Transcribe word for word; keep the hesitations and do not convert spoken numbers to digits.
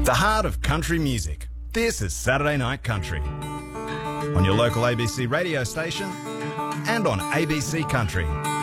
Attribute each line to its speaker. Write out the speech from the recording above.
Speaker 1: The heart of country music. This is Saturday Night Country. On your local A B C radio station and on A B C Country.